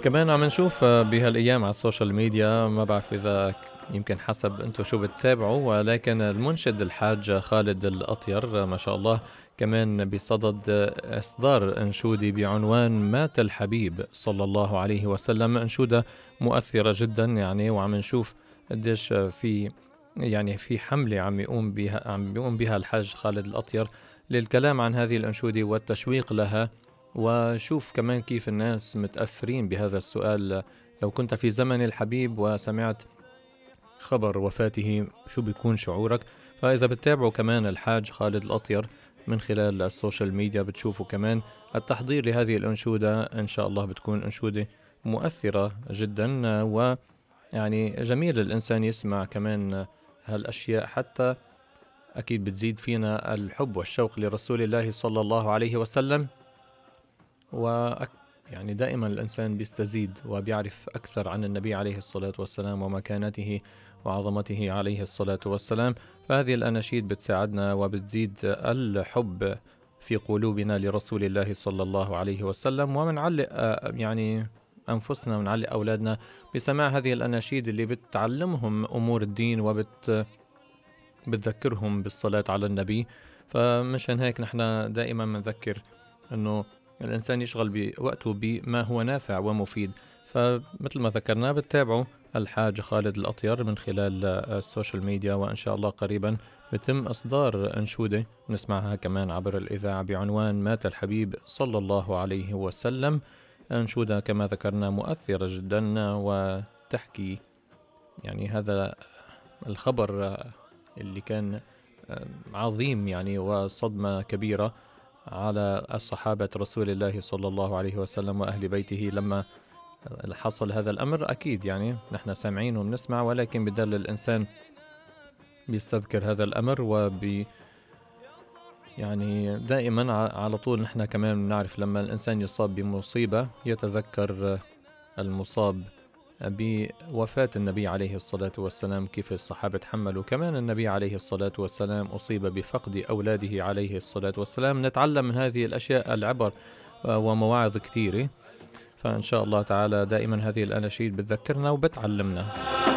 كمان عم نشوف بهالأيام على السوشيال ميديا، ما بعرف إذا يمكن حسب أنتو شو بتتابعوا، ولكن المنشد الحاج خالد الأطير ما شاء الله كمان بصدد إصدار أنشودي بعنوان مات الحبيب صلى الله عليه وسلم. أنشودة مؤثرة جدا يعني، وعم نشوف قديش في يعني في حملة عم بيقوم بها الحاج خالد الأطير للكلام عن هذه الأنشودة والتشويق لها. وشوف كمان كيف الناس متأثرين بهذا السؤال: لو كنت في زمن الحبيب وسمعت خبر وفاته شو بيكون شعورك؟ فإذا بتتابعوا كمان الحاج خالد الأطير من خلال السوشيال ميديا بتشوفوا كمان التحضير لهذه الأنشودة. إن شاء الله بتكون أنشودة مؤثرة جدا، ويعني جميل الإنسان يسمع كمان هالأشياء، حتى أكيد بتزيد فينا الحب والشوق لرسول الله صلى الله عليه وسلم. يعني دائما الإنسان بيستزيد وبيعرف أكثر عن النبي عليه الصلاة والسلام ومكانته وعظمته عليه الصلاة والسلام. فهذه الأناشيد بتساعدنا وبتزيد الحب في قلوبنا لرسول الله صلى الله عليه وسلم. ومنعلق يعني أنفسنا ونعلق أولادنا بسماع هذه الأناشيد اللي بتعلمهم أمور الدين بتذكرهم بالصلاة على النبي. فمشان هيك نحن دائما بنذكر أنه الإنسان يشغل بوقته بما هو نافع ومفيد. فمثل ما ذكرنا بتتابعوا الحاج خالد الأطير من خلال السوشيال ميديا، وإن شاء الله قريبا بتم إصدار أنشودة نسمعها كمان عبر الإذاعة بعنوان مات الحبيب صلى الله عليه وسلم. أنشودة كما ذكرنا مؤثرة جدا، وتحكي يعني هذا الخبر اللي كان عظيم يعني، وصدمة كبيرة على الصحابة رسول الله صلى الله عليه وسلم وأهل بيته لما حصل هذا الأمر. أكيد يعني نحن سامعين وبنسمع، ولكن بدل الإنسان بيستذكر هذا الأمر يعني دائما على طول نحن كمان بنعرف لما الإنسان يصاب بمصيبة يتذكر المصاب بوفاة النبي عليه الصلاة والسلام، كيف الصحابة تحملوا. كمان النبي عليه الصلاة والسلام أصيب بفقد أولاده عليه الصلاة والسلام. نتعلم من هذه الأشياء العبر ومواعظ كثيرة. فإن شاء الله تعالى دائما هذه الأناشيد بتذكرنا وبتعلمنا.